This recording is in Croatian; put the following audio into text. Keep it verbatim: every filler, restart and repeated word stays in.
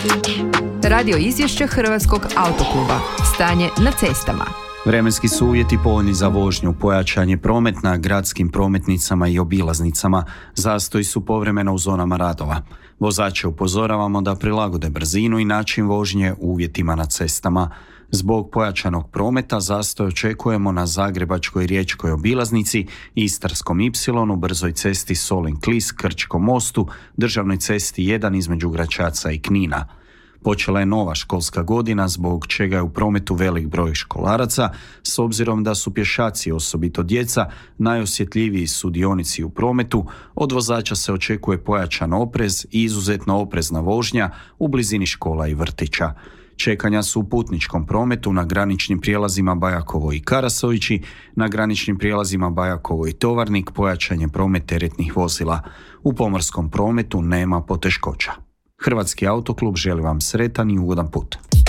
Radio izvješće Hrvatskog autokluba. Stanje na cestama. Vremenski su uvjeti povoljni za vožnju, pojačan je promet na gradskim prometnicama i obilaznicama, zastoji su povremeno u zonama radova. Vozače upozoravamo da prilagode brzinu i način vožnje uvjetima na cestama. Zbog pojačanog prometa zastoj očekujemo na Zagrebačkoj riječkoj obilaznici, Istarskom ipsilonu, brzoj cesti Solin-Klis, Krčkom mostu, državnoj cesti jedan između Gračaca i Knina. Počela je nova školska godina, zbog čega je u prometu velik broj školaraca, s obzirom da su pješaci, osobito djeca, najosjetljiviji sudionici u prometu. Od vozača se očekuje pojačan oprez i izuzetno oprezna vožnja u blizini škola i vrtića. Čekanja su u putničkom prometu na graničnim prijelazima Bajakovo i Karasovići, na graničnim prijelazima Bajakovo i Tovarnik pojačan je promet teretnih vozila. U pomorskom prometu nema poteškoća. Hrvatski autoklub želi vam sretan i ugodan put.